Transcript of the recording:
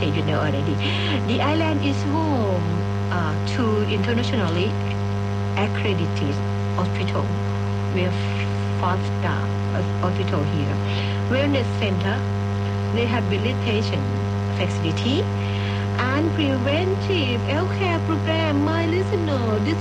Okay, you know already. The island is home to internationally accredited hospital. We have 5-star hospital here. Wellness center, rehabilitation facility, and preventive healthcare program. My listener, this